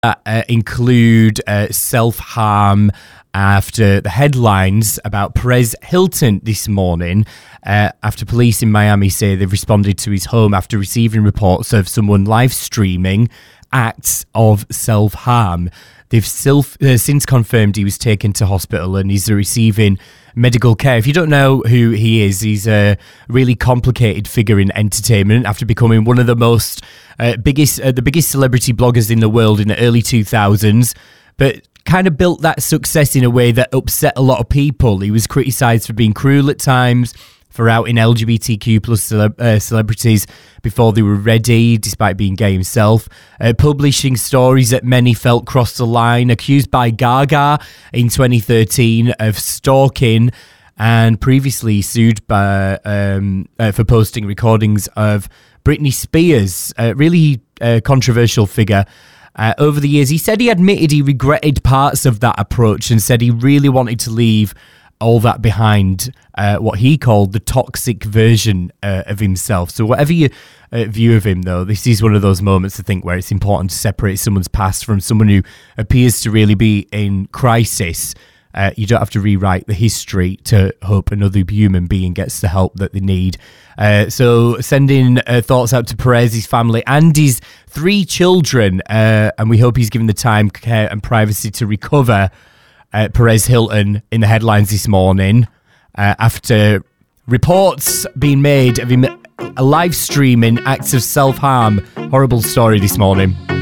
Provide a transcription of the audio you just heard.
include self-harm after the headlines about Perez Hilton this morning, after police in Miami say they've responded to his home after receiving reports of someone live streaming acts of self-harm. They've since confirmed he was taken to hospital and he's receiving medical care. If you don't know who he is, he's a really complicated figure in entertainment after becoming one of the biggest celebrity bloggers in the world in the early 2000s, but kind of built that success in a way that upset a lot of people. He was criticised for being cruel at times, for outing LGBTQ plus celebrities before they were ready, despite being gay himself, publishing stories that many felt crossed the line, accused by Gaga in 2013 of stalking, and previously sued by, for posting recordings of Britney Spears, a really controversial figure. Over the years, he said he admitted he regretted parts of that approach and said he really wanted to leave all that behind, what he called the toxic version of himself. So whatever your view of him, though, this is one of those moments, I think, where it's important to separate someone's past from someone who appears to really be in crisis. You don't have to rewrite the history to hope another human being gets the help that they need. So sending thoughts out to Perez, his family, and his 3 children, and we hope he's given the time, care, and privacy to recover. Perez Hilton in the headlines this morning after reports being made of him live streaming acts of self-harm. Horrible story this morning.